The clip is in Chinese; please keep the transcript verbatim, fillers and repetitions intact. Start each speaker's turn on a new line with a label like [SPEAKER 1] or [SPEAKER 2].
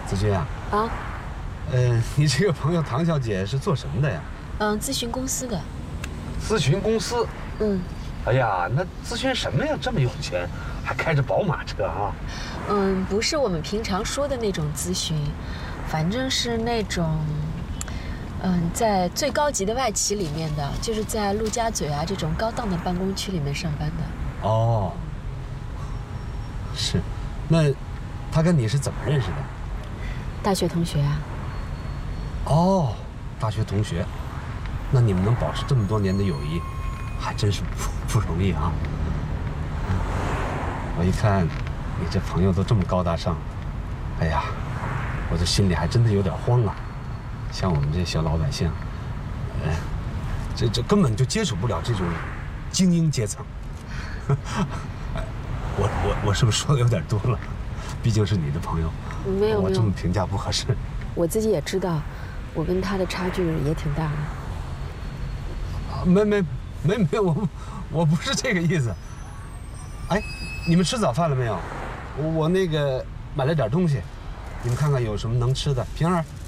[SPEAKER 1] 子君啊，
[SPEAKER 2] 啊，
[SPEAKER 1] 呃，你这个朋友唐小姐是做什么的呀？
[SPEAKER 2] 嗯，咨询公司的。
[SPEAKER 1] 咨询公司。
[SPEAKER 2] 嗯。
[SPEAKER 1] 哎呀，那咨询什么呀？这么有钱，还开着宝马车啊？
[SPEAKER 2] 嗯，不是我们平常说的那种咨询，反正是那种，嗯，在最高级的外企里面的，就是在陆家嘴啊这种高档的办公区里面上班的。
[SPEAKER 1] 哦，是，那他跟你是怎么认识的？
[SPEAKER 2] 大学同学啊。
[SPEAKER 1] 哦，大学同学，那你们能保持这么多年的友谊，还真是不不容易啊。我一看你这朋友都这么高大上，哎呀，我这心里还真的有点慌啊。像我们这小老百姓，呃，这这根本就接触不了这种精英阶层。哎，我我我是不是说的有点多了？毕竟是你的朋友，
[SPEAKER 2] 没有，
[SPEAKER 1] 我这么评价不合适。
[SPEAKER 2] 我自己也知道，我跟他的差距也挺大的。
[SPEAKER 1] 啊，没没没没，我我不是这个意思。哎，你们吃早饭了没有？我我那个买了点东西，你们看看有什么能吃的。平儿，